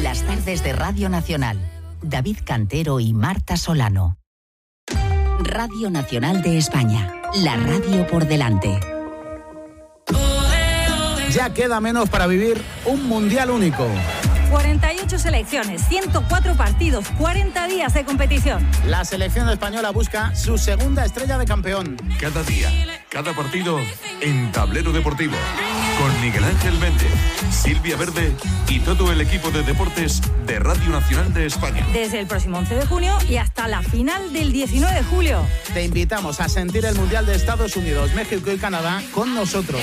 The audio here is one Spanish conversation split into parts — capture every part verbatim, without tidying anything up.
Las tardes de Radio Nacional. David Cantero y Marta Solano. Radio Nacional de España. La radio por delante. Ya queda menos para vivir un mundial único. cuarenta y ocho selecciones, ciento cuatro partidos, cuarenta días de competición. La selección española busca su segunda estrella de campeón. Cada día, cada partido en Tablero Deportivo. Con Miguel Ángel Méndez, Silvia Verde y todo el equipo de deportes de Radio Nacional de España. Desde el próximo once de junio y hasta la final del diecinueve de julio. Te invitamos a sentir el Mundial de Estados Unidos, México y Canadá con nosotros.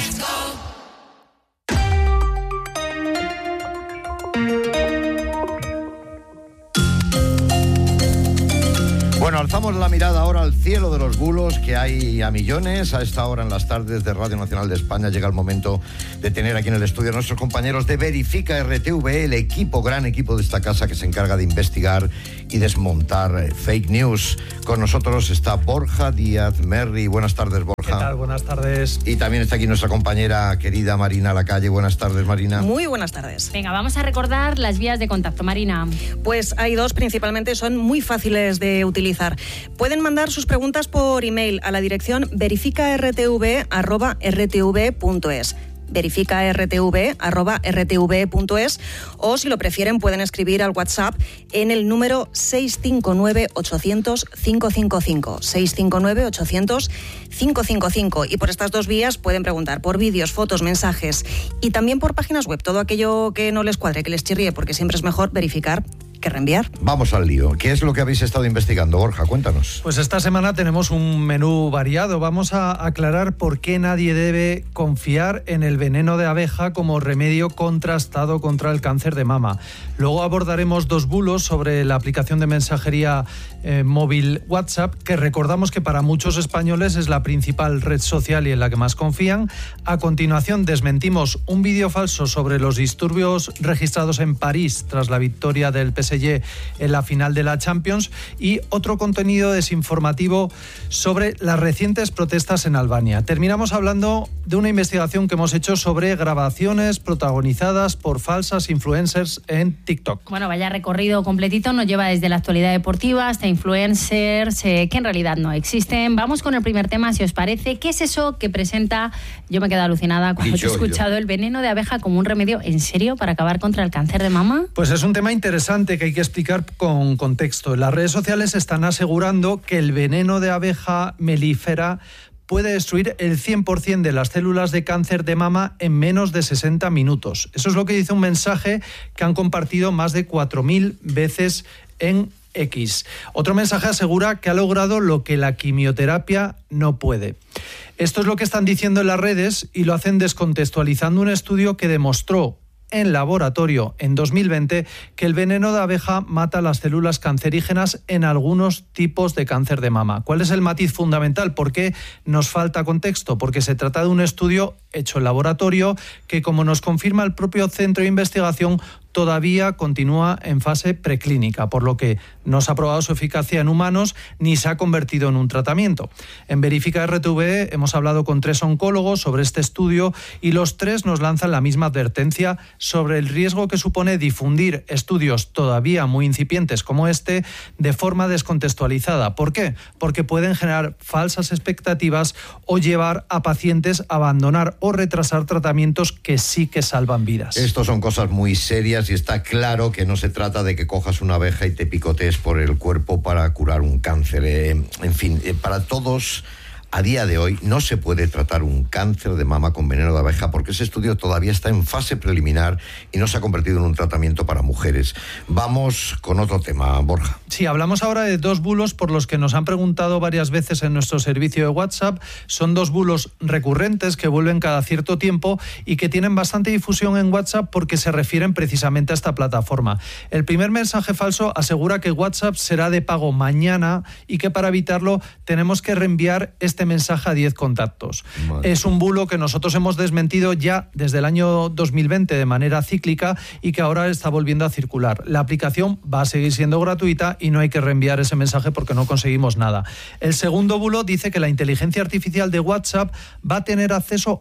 Bueno, alzamos la mirada ahora al cielo de los bulos, que hay a millones. A esta hora en las tardes de Radio Nacional de España llega el momento de tener aquí en el estudio a nuestros compañeros de Verifica R T V, el equipo, gran equipo de esta casa que se encarga de investigar y desmontar fake news. Con nosotros está Borja Díaz Merri. Buenas tardes, Borja. ¿Qué tal? Buenas tardes. Y también está aquí nuestra compañera querida Marina Lacalle. Buenas tardes, Marina. Muy buenas tardes. Venga, vamos a recordar las vías de contacto, Marina. Pues hay dos, principalmente son muy fáciles de utilizar. Pueden mandar sus preguntas por email a la dirección verificartv arroba rtv punto es. verificartv arroba rtv punto es, o si lo prefieren pueden escribir al WhatsApp en el número seis cinco nueve ochocientos cinco cinco cinco, seis cinco nueve ochocientos cinco cinco cinco, y por estas dos vías pueden preguntar por vídeos, fotos, mensajes y también por páginas web, todo aquello que no les cuadre, que les chirríe, porque siempre es mejor verificar que reenviar. Vamos al lío. ¿Qué es lo que habéis estado investigando, Borja? Cuéntanos. Pues esta semana tenemos un menú variado. Vamos a aclarar por qué nadie debe confiar en el veneno de abeja como remedio contrastado contra el cáncer de mama. Luego abordaremos dos bulos sobre la aplicación de mensajería eh, móvil WhatsApp, que recordamos que para muchos españoles es la principal red social y en la que más confían. A continuación desmentimos un vídeo falso sobre los disturbios registrados en París tras la victoria del P S G en la final de la Champions, y otro contenido desinformativo sobre las recientes protestas en Albania. Terminamos hablando de una investigación que hemos hecho sobre grabaciones protagonizadas por falsas influencers en TikTok. Bueno, vaya recorrido completito, nos lleva desde la actualidad deportiva hasta influencers eh, que en realidad no existen. Vamos con el primer tema, si os parece. ¿Qué es eso que presenta? Yo me he quedado alucinada cuando yo, he escuchado yo. el veneno de abeja como un remedio, ¿en serio, para acabar contra el cáncer de mama? Pues es un tema interesante que hay que explicar con contexto. Las redes sociales están asegurando que el veneno de abeja melífera puede destruir el cien por ciento de las células de cáncer de mama en menos de sesenta minutos. Eso es lo que dice un mensaje que han compartido más de cuatro mil veces en X. Otro mensaje asegura que ha logrado lo que la quimioterapia no puede. Esto es lo que están diciendo en las redes y lo hacen descontextualizando un estudio que demostró en laboratorio en dos mil veinte que el veneno de abeja mata las células cancerígenas en algunos tipos de cáncer de mama. ¿Cuál es el matiz fundamental? ¿Por qué nos falta contexto? Porque se trata de un estudio hecho en laboratorio que, como nos confirma el propio centro de investigación, todavía continúa en fase preclínica, por lo que no se ha probado su eficacia en humanos ni se ha convertido en un tratamiento. En Verifica R T V hemos hablado con tres oncólogos sobre este estudio y los tres nos lanzan la misma advertencia sobre el riesgo que supone difundir estudios todavía muy incipientes como este de forma descontextualizada. ¿Por qué? Porque pueden generar falsas expectativas o llevar a pacientes a abandonar o retrasar tratamientos que sí que salvan vidas. Estos son cosas muy serias y está claro que no se trata de que cojas una abeja y te picotees por el cuerpo para curar un cáncer. Eh, en fin, eh, para todos, a día de hoy no se puede tratar un cáncer de mama con veneno de abeja porque ese estudio todavía está en fase preliminar y no se ha convertido en un tratamiento para mujeres. Vamos con otro tema, Borja. Sí, hablamos ahora de dos bulos por los que nos han preguntado varias veces en nuestro servicio de WhatsApp. Son dos bulos recurrentes que vuelven cada cierto tiempo y que tienen bastante difusión en WhatsApp porque se refieren precisamente a esta plataforma. El primer mensaje falso asegura que WhatsApp será de pago mañana y que para evitarlo tenemos que reenviar este mensaje a diez contactos. Madre. Es un bulo que nosotros hemos desmentido ya desde el año dos mil veinte de manera cíclica y que ahora está volviendo a circular. La aplicación va a seguir siendo gratuita y no hay que reenviar ese mensaje porque no conseguimos nada. El segundo bulo dice que la inteligencia artificial de WhatsApp va a tener acceso a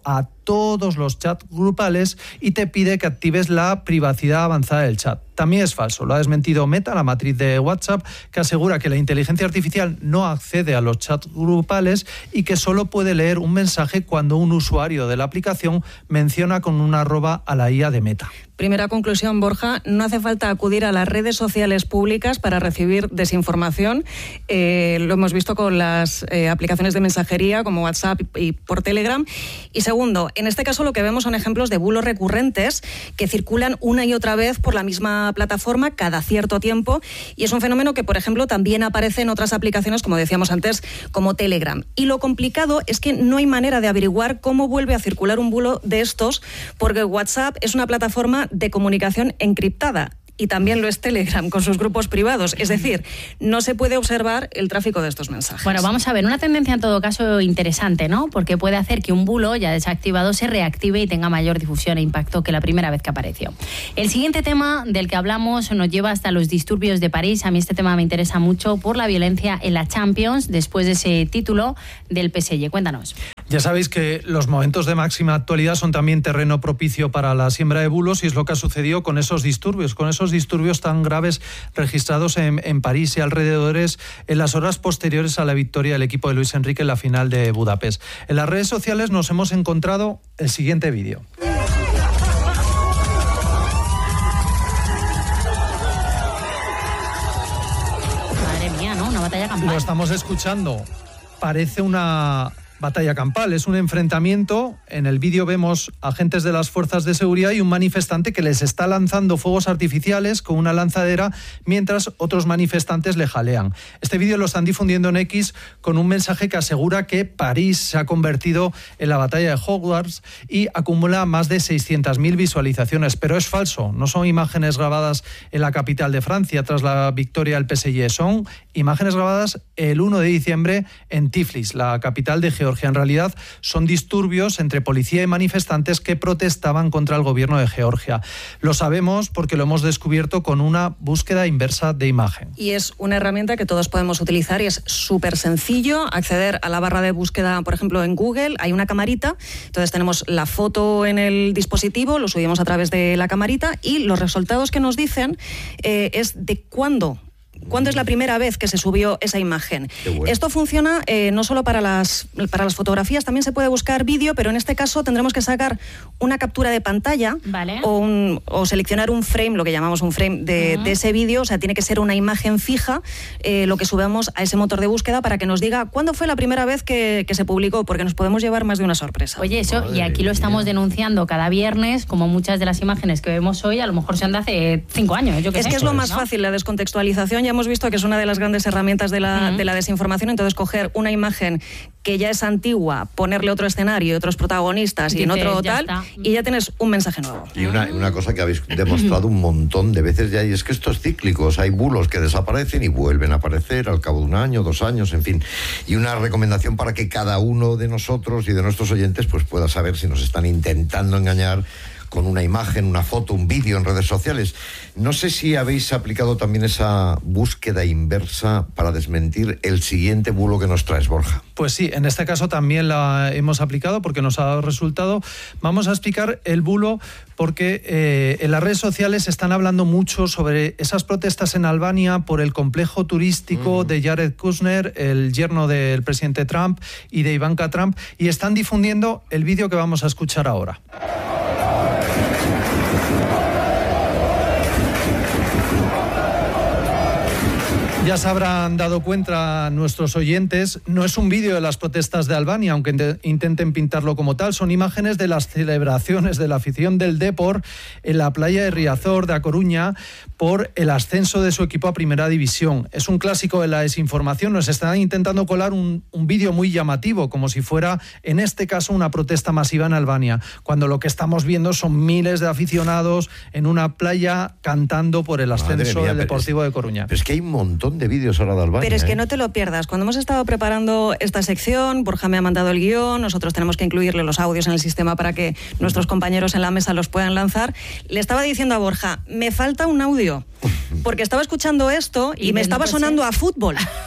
todos los chats grupales y te pide que actives la privacidad avanzada del chat. También es falso, lo ha desmentido Meta, la matriz de WhatsApp, que asegura que la inteligencia artificial no accede a los chats grupales y que solo puede leer un mensaje cuando un usuario de la aplicación menciona con una arroba a la I A de Meta. Primera conclusión, Borja, no hace falta acudir a las redes sociales públicas para recibir desinformación. Eh, lo hemos visto con las eh, aplicaciones de mensajería como WhatsApp y por Telegram. Y segundo, en este caso lo que vemos son ejemplos de bulos recurrentes que circulan una y otra vez por la misma plataforma cada cierto tiempo, y es un fenómeno que, por ejemplo, también aparece en otras aplicaciones, como decíamos antes, como Telegram. Y lo complicado es que no hay manera de averiguar cómo vuelve a circular un bulo de estos, porque WhatsApp es una plataforma de comunicación encriptada. Y también lo es Telegram con sus grupos privados. Es decir, no se puede observar el tráfico de estos mensajes. Bueno, vamos a ver, una tendencia en todo caso interesante, ¿no? Porque puede hacer que un bulo ya desactivado se reactive y tenga mayor difusión e impacto que la primera vez que apareció. El siguiente tema del que hablamos nos lleva hasta los disturbios de París. A mí este tema me interesa mucho por la violencia en la Champions después de ese título del P S G. Cuéntanos. Ya sabéis que los momentos de máxima actualidad son también terreno propicio para la siembra de bulos, y es lo que ha sucedido con esos disturbios, con esos disturbios tan graves registrados en, en París y alrededores en las horas posteriores a la victoria del equipo de Luis Enrique en la final de Budapest. En las redes sociales nos hemos encontrado el siguiente vídeo. Madre mía, ¿no? Una batalla campal. Lo estamos escuchando. Parece una batalla campal, es un enfrentamiento. En el vídeo vemos agentes de las fuerzas de seguridad y un manifestante que les está lanzando fuegos artificiales con una lanzadera mientras otros manifestantes le jalean. Este vídeo lo están difundiendo en X con un mensaje que asegura que París se ha convertido en la batalla de Hogwarts y acumula más de seiscientas mil visualizaciones, pero es falso, no son imágenes grabadas en la capital de Francia tras la victoria del P S G, son imágenes grabadas el uno de diciembre en Tiflis, la capital de Georgia. En realidad son disturbios entre policía y manifestantes que protestaban contra el gobierno de Georgia. Lo sabemos porque lo hemos descubierto con una búsqueda inversa de imagen. Y es una herramienta que todos podemos utilizar y es súper sencillo acceder a la barra de búsqueda, por ejemplo, en Google. Hay una camarita, entonces tenemos la foto en el dispositivo, lo subimos a través de la camarita y los resultados que nos dicen eh, es de cuándo ¿Cuándo es la primera vez que se subió esa imagen? Bueno. Esto funciona eh, no solo para las, para las fotografías, también se puede buscar vídeo, pero en este caso tendremos que sacar una captura de pantalla, vale. o, un, o seleccionar un frame, lo que llamamos un frame de, uh-huh. de ese vídeo. O sea, tiene que ser una imagen fija, eh, lo que subamos a ese motor de búsqueda para que nos diga cuándo fue la primera vez que, que se publicó, porque nos podemos llevar más de una sorpresa. Oye, eso, Madre y aquí lo estamos mía. denunciando cada viernes, como muchas de las imágenes que vemos hoy, a lo mejor son de hace cinco años. Yo que es sé, que es lo más ¿no? fácil, la descontextualización. Ya hemos visto que es una de las grandes herramientas de la, uh-huh. de la desinformación. Entonces, coger una imagen que ya es antigua, ponerle otro escenario, otros protagonistas y, y en otro tal, está. y ya tienes un mensaje nuevo. Y una, una cosa que habéis demostrado un montón de veces ya, y es que esto es cíclico. Hay bulos que desaparecen y vuelven a aparecer al cabo de un año, dos años, en fin. Y una recomendación para que cada uno de nosotros y de nuestros oyentes pues pueda saber si nos están intentando engañar con una imagen, una foto, un vídeo en redes sociales. No sé si habéis aplicado también esa búsqueda inversa para desmentir el siguiente bulo que nos traes, Borja. Pues sí, en este caso también la hemos aplicado porque nos ha dado resultado. Vamos a explicar el bulo porque eh, en las redes sociales están hablando mucho sobre esas protestas en Albania por el complejo turístico uh-huh. de Jared Kushner, el yerno del presidente Trump, y de Ivanka Trump, y están difundiendo el vídeo que vamos a escuchar ahora. Ya se habrán dado cuenta nuestros oyentes, no es un vídeo de las protestas de Albania, aunque intenten pintarlo como tal, son imágenes de las celebraciones de la afición del Depor en la playa de Riazor de A Coruña por el ascenso de su equipo a Primera División. Es un clásico de la desinformación, nos están intentando colar un, un vídeo muy llamativo, como si fuera, en este caso, una protesta masiva en Albania, cuando lo que estamos viendo son miles de aficionados en una playa cantando por el ascenso mía, del Deportivo es, de Coruña. Pero es que hay un montón de vídeos ahora de Albania. Pero es que ¿eh? no te lo pierdas. Cuando hemos estado preparando esta sección, Borja me ha mandado el guión, nosotros tenemos que incluirle los audios en el sistema para que nuestros compañeros en la mesa los puedan lanzar. Le estaba diciendo a Borja, me falta un audio, porque estaba escuchando esto y, y me estaba sonando a fútbol.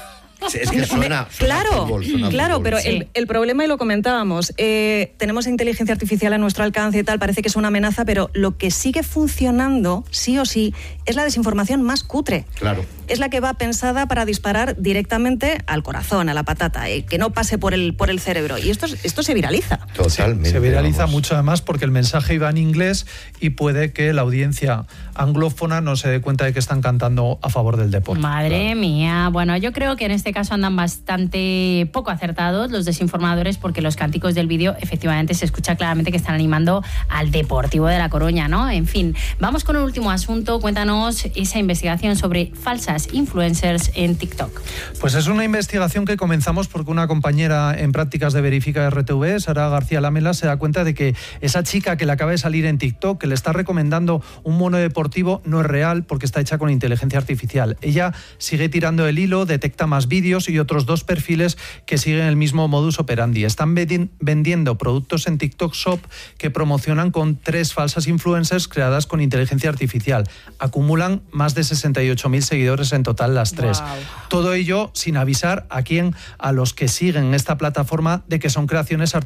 Es que suena, suena claro, fútbol, suena claro, fútbol. pero Sí. el, el problema, y lo comentábamos, eh, tenemos inteligencia artificial a nuestro alcance y tal, parece que es una amenaza, pero lo que sigue funcionando, sí o sí, es la desinformación más cutre. Claro. Es la que va pensada para disparar directamente al corazón, a la patata, y que no pase por el, por el cerebro. Y esto, es- esto se viraliza. Totalmente. Se viraliza vamos. mucho además porque el mensaje iba en inglés y puede que la audiencia anglófona no se dé cuenta de que están cantando a favor del deporte. Madre mía. Bueno, yo creo que en este caso andan bastante poco acertados los desinformadores, porque los cánticos del vídeo efectivamente se escucha claramente que están animando al Deportivo de La Coruña, ¿no? En fin, vamos con el último asunto. Cuéntanos esa investigación sobre falsas influencers en TikTok. Pues es una investigación que comenzamos porque una compañera en prácticas de Verifica R T V, Sara García Lamela, se da cuenta de que esa chica que le acaba de salir en TikTok, que le está recomendando un mono deportivo, no es real porque está hecha con inteligencia artificial. Ella sigue tirando el hilo, detecta más vídeos y otros dos perfiles que siguen el mismo modus operandi. Están vendiendo productos en TikTok Shop que promocionan con tres falsas influencers creadas con inteligencia artificial. Acumulan más de sesenta y ocho mil seguidores en total las tres. Wow. Todo ello sin avisar a quién, a los que siguen esta plataforma, de que son creaciones artificiales